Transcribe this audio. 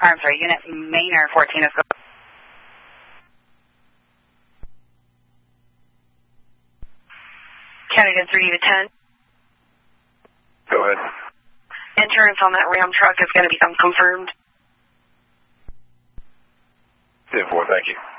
I'm sorry, Unit Maynard 14 is going. County to 3 to 10. Go ahead. Insurance on that Ram truck is going to be unconfirmed. 10-4, thank you.